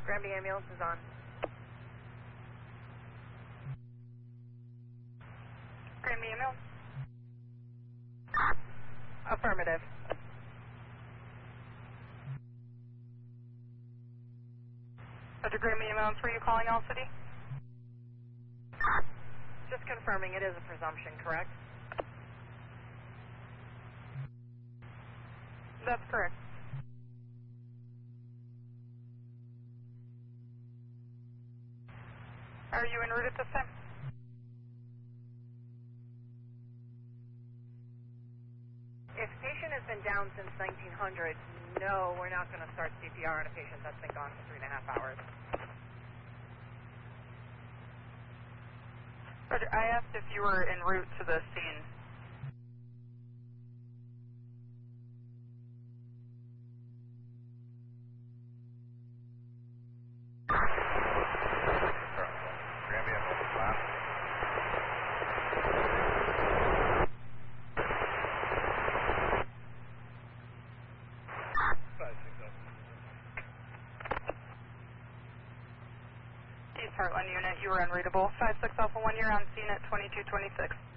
Granby ambulance is on. Granby ambulance? Affirmative. Dr. Granby ambulance, were you calling All City? Just confirming it is a presumption, correct? That's correct. Are you en route at this time? If patient has been down since 1900, no, we're not going to start CPR on a patient that's been gone for 3.5 hours. Roger, I asked if you were en route to the scene. Granby ambulance last. East Heartland unit, you were unreadable. 56 Alpha 1, you're on scene at 2226.